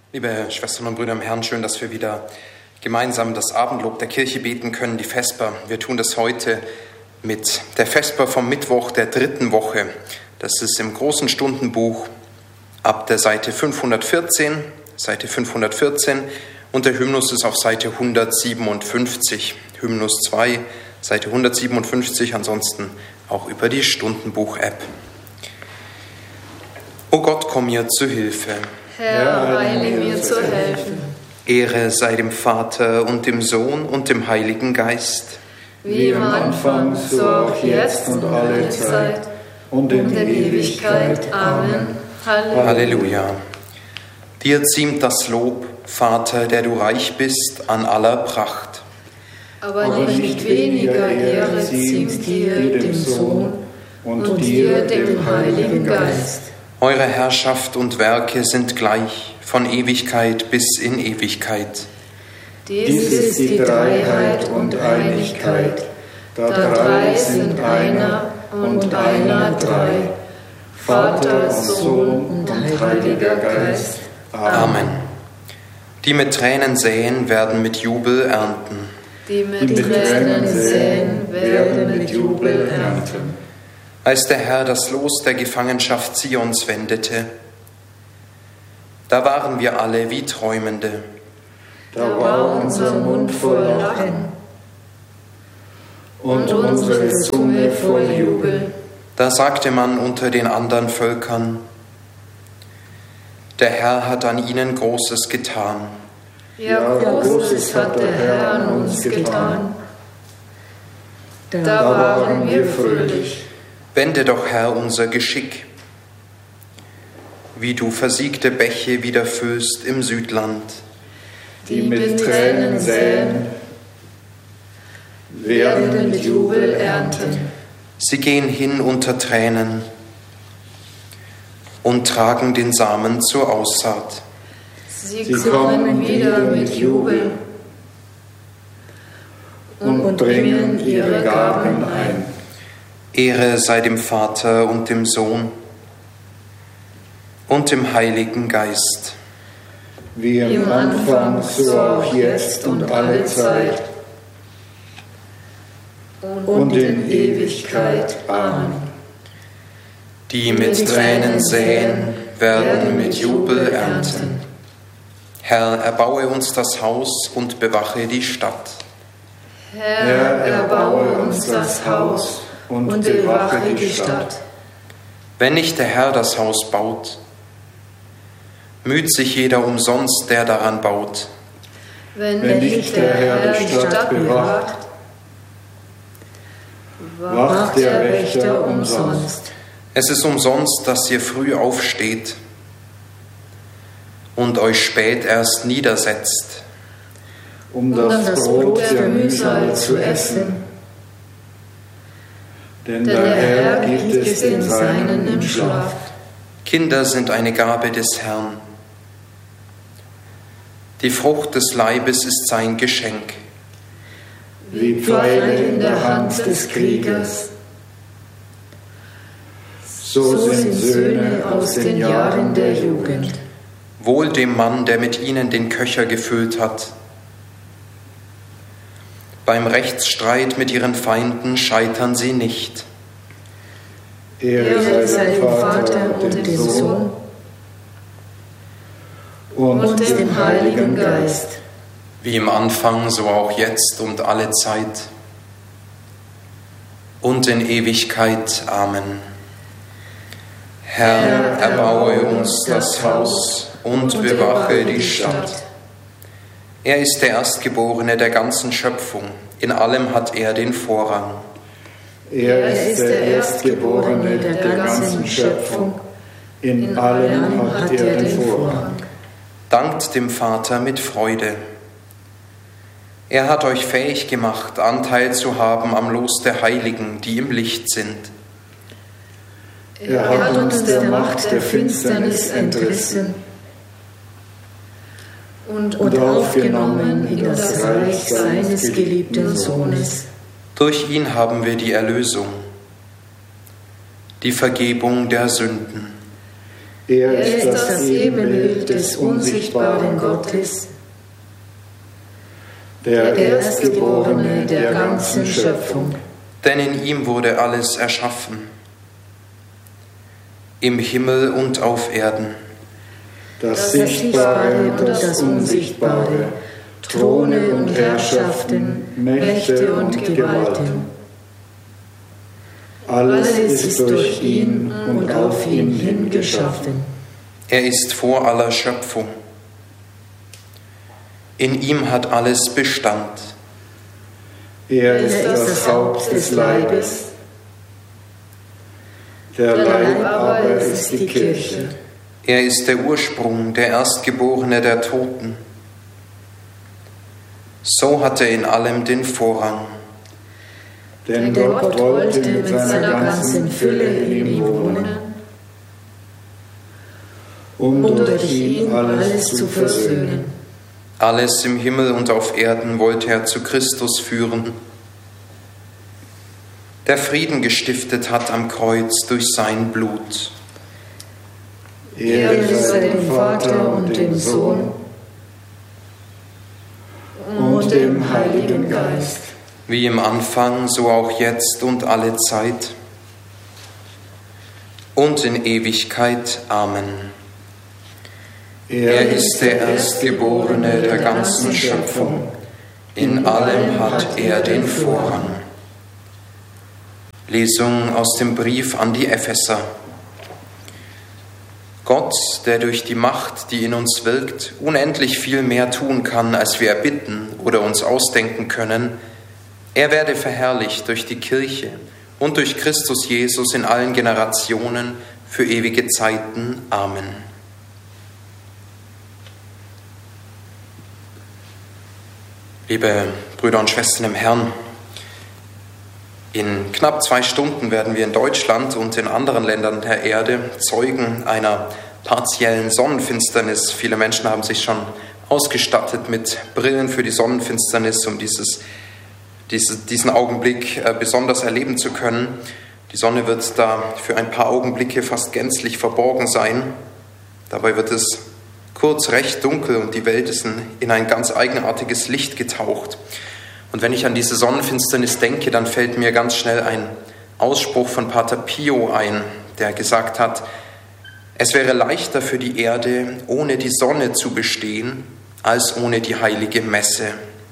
Liebe Schwestern und Brüder im Herrn, schön, dass wir wieder gemeinsam das Abendlob der Kirche beten können, die Vesper. Wir tun das heute mit der Vesper vom Mittwoch der 3. Woche. Das ist im großen Stundenbuch ab der Seite 514 und der Hymnus ist auf Seite 157. Hymnus 2, Seite 157, ansonsten auch über die Stundenbuch-App. O Gott, komm mir zu Hilfe. Herr, eile mir zu helfen. Ehre sei dem Vater und dem Sohn und dem Heiligen Geist. Wie im Anfang, so auch jetzt und alle Zeit und in Ewigkeit. Amen. Halleluja. Dir ziemt das Lob, Vater, der du reich bist an aller Pracht. Aber nicht weniger Ehre ziemt dir, dem Sohn, und dir, dem Heiligen Geist. Eure Herrschaft und Werke sind gleich, von Ewigkeit bis in Ewigkeit. Dies ist die Dreiheit und Einigkeit. Da drei sind einer und einer drei. Vater, Sohn und Heiliger Geist. Amen. Die mit Tränen säen, werden mit Jubel ernten. Die mit Tränen säen, werden mit Jubel ernten. Als der Herr das Los der Gefangenschaft Zions wendete, da waren wir alle wie Träumende. Da war unser Mund voll Lachen und unsere Zunge voll Jubel. Da sagte man unter den anderen Völkern, der Herr hat an ihnen Großes getan. Ja, Großes hat der Herr an uns getan. Da waren wir fröhlich. Wende doch, Herr, unser Geschick, wie du versiegte Bäche wieder füllst im Südland. Die mit Tränen säen, werden mit Jubel ernten. Sie gehen hin unter Tränen und tragen den Samen zur Aussaat. Sie kommen wieder mit Jubel und bringen ihre Gaben ein. Ehre sei dem Vater und dem Sohn und dem Heiligen Geist. Wie im Anfang, so auch jetzt und alle Zeit und in Ewigkeit. Amen. Die mit Tränen säen, werden mit Jubel ernten. Herr, erbaue uns das Haus und bewache die Stadt. Herr, erbaue uns das Haus und bewache die Stadt. Wenn nicht der Herr das Haus baut, müht sich jeder umsonst, der daran baut. Wenn nicht der Herr die Stadt bewahrt, wacht der Wächter umsonst. Es ist umsonst, dass ihr früh aufsteht und euch spät erst niedersetzt, um das Brot der Mühsal zu essen. Denn der Herr gibt es den Seinen im Schlaf. Kinder sind eine Gabe des Herrn. Die Frucht des Leibes ist sein Geschenk. Wie Pfeile in der Hand des Kriegers, so sind Söhne aus den Jahren der Jugend. Wohl dem Mann, der mit ihnen den Köcher gefüllt hat. Beim Rechtsstreit mit ihren Feinden scheitern sie nicht. Ehre sei dem Vater und dem Sohn und dem Heiligen Geist. Wie im Anfang, so auch jetzt und alle Zeit und in Ewigkeit. Amen. Herr, erbaue uns das Haus und bewache die Stadt. Er ist der Erstgeborene der ganzen Schöpfung. In allem hat er den Vorrang. Er ist der Erstgeborene der ganzen Schöpfung. In allem hat er den Vorrang. Dankt dem Vater mit Freude. Er hat euch fähig gemacht, Anteil zu haben am Los der Heiligen, die im Licht sind. Er hat uns der Macht der Finsternis entrissen und aufgenommen in das Reich seines geliebten Sohnes. Durch ihn haben wir die Erlösung, die Vergebung der Sünden. Er ist das Ebenbild des unsichtbaren Gottes, der Erstgeborene der ganzen Schöpfung. Denn in ihm wurde alles erschaffen, im Himmel und auf Erden. Das Sichtbare und das Unsichtbare, Throne und Herrschaften, Mächte und Gewalten. Alles ist durch ihn und auf ihn hin geschaffen. Er ist vor aller Schöpfung. In ihm hat alles Bestand. Er ist das Haupt des Leibes. Der Leib aber ist die Kirche. Er ist der Ursprung, der Erstgeborene der Toten. So hat er in allem den Vorrang. Denn Gott wollte mit seiner ganzen Fülle in ihm wohnen, um durch ihn alles zu versöhnen. Alles im Himmel und auf Erden wollte er zu Christus führen, der Frieden gestiftet hat am Kreuz durch sein Blut. Ehre sei dem Vater und dem Sohn und dem Heiligen Geist. Wie im Anfang, so auch jetzt und alle Zeit und in Ewigkeit. Amen. Er ist der Erstgeborene der ganzen Schöpfung. In allem hat er den Vorrang. Lesung aus dem Brief an die Epheser. Gott, der durch die Macht, die in uns wirkt, unendlich viel mehr tun kann, als wir erbitten oder uns ausdenken können, er werde verherrlicht durch die Kirche und durch Christus Jesus in allen Generationen für ewige Zeiten. Amen. Liebe Brüder und Schwestern im Herrn, in knapp 2 Stunden werden wir in Deutschland und in anderen Ländern der Erde Zeugen einer partiellen Sonnenfinsternis. Viele Menschen haben sich schon ausgestattet mit Brillen für die Sonnenfinsternis, um diesen Augenblick besonders erleben zu können. Die Sonne wird da für ein paar Augenblicke fast gänzlich verborgen sein. Dabei wird es kurz recht dunkel und die Welt ist in ein ganz eigenartiges Licht getaucht. Und wenn ich an diese Sonnenfinsternis denke, dann fällt mir ganz schnell ein Ausspruch von Pater Pio ein, der gesagt hat, es wäre leichter für die Erde, ohne die Sonne zu bestehen, als ohne die heilige Messe.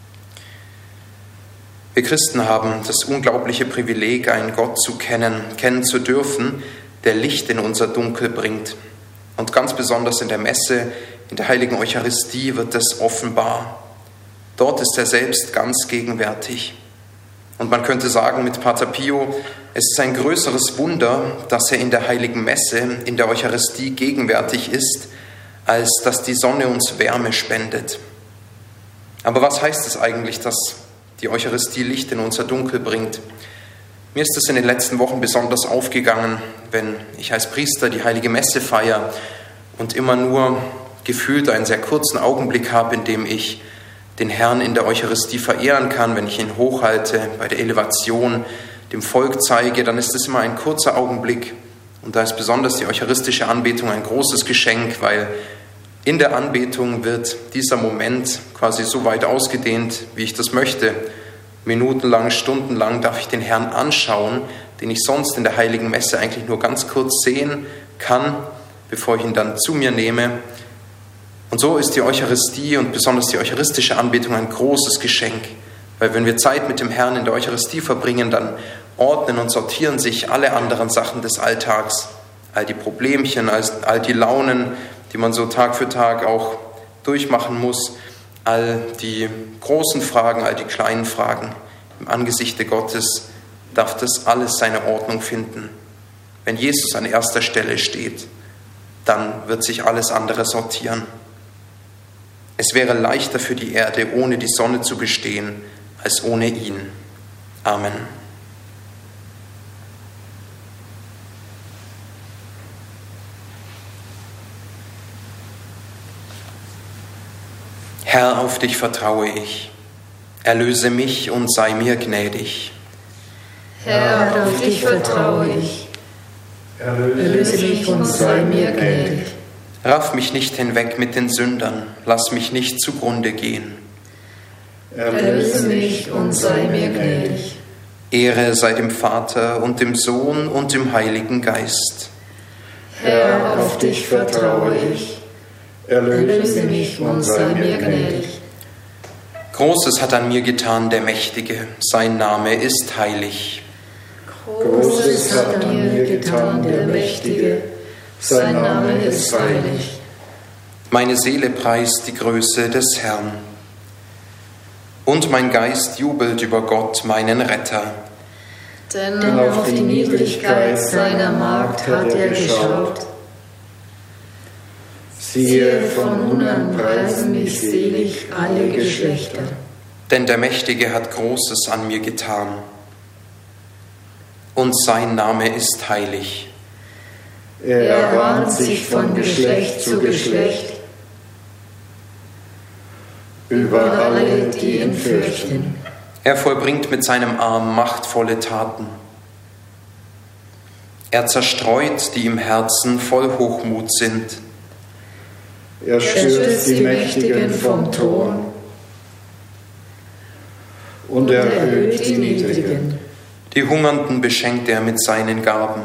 Wir Christen haben das unglaubliche Privileg, einen Gott zu kennen zu dürfen, der Licht in unser Dunkel bringt. Und ganz besonders in der Messe, in der heiligen Eucharistie wird das offenbar. Dort ist er selbst ganz gegenwärtig. Und man könnte sagen mit Pater Pio, es ist ein größeres Wunder, dass er in der heiligen Messe, in der Eucharistie gegenwärtig ist, als dass die Sonne uns Wärme spendet. Aber was heißt es eigentlich, dass die Eucharistie Licht in unser Dunkel bringt? Mir ist es in den letzten Wochen besonders aufgegangen, wenn ich als Priester die heilige Messe feiere und immer nur gefühlt einen sehr kurzen Augenblick habe, in dem ich den Herrn in der Eucharistie verehren kann. Wenn ich ihn hochhalte, bei der Elevation dem Volk zeige, dann ist es immer ein kurzer Augenblick. Und da ist besonders die eucharistische Anbetung ein großes Geschenk, weil in der Anbetung wird dieser Moment quasi so weit ausgedehnt, wie ich das möchte. Minutenlang, stundenlang darf ich den Herrn anschauen, den ich sonst in der heiligen Messe eigentlich nur ganz kurz sehen kann, bevor ich ihn dann zu mir nehme. Und so ist die Eucharistie und besonders die eucharistische Anbetung ein großes Geschenk, weil wenn wir Zeit mit dem Herrn in der Eucharistie verbringen, dann ordnen und sortieren sich alle anderen Sachen des Alltags, all die Problemchen, all die Launen, die man so Tag für Tag auch durchmachen muss, all die großen Fragen, all die kleinen Fragen. Im Angesichte Gottes darf das alles seine Ordnung finden. Wenn Jesus an erster Stelle steht, dann wird sich alles andere sortieren. Es wäre leichter für die Erde, ohne die Sonne zu bestehen, als ohne ihn. Amen. Herr, auf dich vertraue ich. Erlöse mich und sei mir gnädig. Herr, auf dich vertraue ich. Erlöse mich und sei mir gnädig. Raff mich nicht hinweg mit den Sündern, lass mich nicht zugrunde gehen. Erlöse mich und sei mir gnädig. Ehre sei dem Vater und dem Sohn und dem Heiligen Geist. Herr, auf dich vertraue ich. Erlöse mich und sei mir gnädig. Großes hat an mir getan der Mächtige, sein Name ist heilig. Großes hat an mir getan der Mächtige, sein Name ist heilig. Meine Seele preist die Größe des Herrn. Und mein Geist jubelt über Gott, meinen Retter. Denn auf die Niedrigkeit seiner Magd hat er geschaut. Siehe, von nun an preisen mich selig alle Geschlechter. Denn der Mächtige hat Großes an mir getan. Und sein Name ist heilig. Er erbarmt sich von Geschlecht zu Geschlecht über alle, die ihn fürchten. Er vollbringt mit seinem Arm machtvolle Taten. Er zerstreut, die im Herzen voll Hochmut sind. Er stürzt die Mächtigen vom Thron und erhöht die Niedrigen. Die Hungernden beschenkt er mit seinen Gaben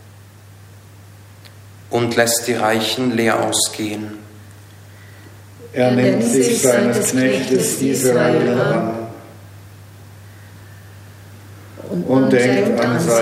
und lässt die Reichen leer ausgehen. Er nimmt sich seines Knechtes Israel an und denkt an